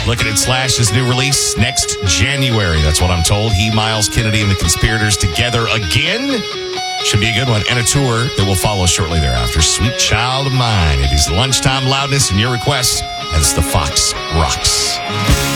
Looking at Slash's new release next January. That's what I'm told. He, Miles Kennedy, and the Conspirators together again. Should be a good one. And a tour that will follow shortly thereafter. Sweet Child of Mine. It is Lunchtime Loudness and your request as the Fox Rocks.